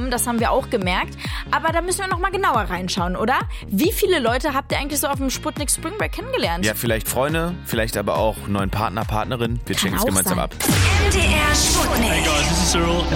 kommen, das haben wir auch gemerkt. Aber da müssen wir noch mal genauer reinschauen, oder? Wie viele Leute habt ihr eigentlich so auf dem Sputnik Spring Break kennengelernt? Ja, vielleicht Freunde, vielleicht aber auch neuen Partner, Partnerin. Wir checken es auch gemeinsam sein. ab. MDR Sputnik. Hey guys, this is Cyril.